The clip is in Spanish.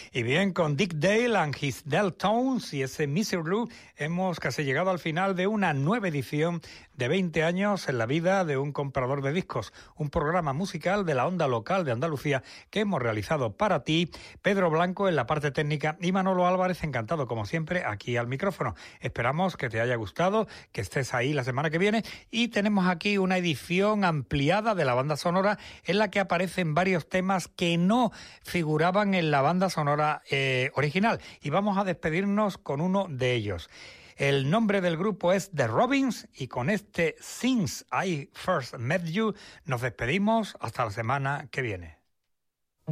Y bien, con Dick Dale and his Deltones y ese Mr. Blue hemos casi llegado al final de una nueva edición de 20 años en la vida de un comprador de discos, un programa musical de la onda local de Andalucía que hemos realizado para ti, Pedro Blanco en la parte técnica y Manolo Álvarez, encantado como siempre aquí al micrófono. Esperamos que te haya gustado, que estés ahí la semana que viene y tenemos aquí una edición ampliada de la banda sonora en la que aparecen varios temas que no figuraban en la banda sonora original y vamos a despedirnos con uno de ellos. El nombre del grupo es The Robins y con este Since I First Met You nos despedimos hasta la semana que viene.